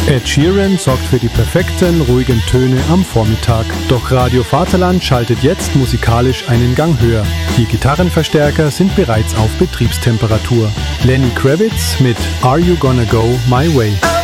Ed Sheeran sorgt für die perfekten, ruhigen Töne am Vormittag. Doch Radio Vaterland schaltet jetzt musikalisch einen Gang höher. Die Gitarrenverstärker sind bereits auf Betriebstemperatur. Lenny Kravitz mit Are You Gonna Go My Way?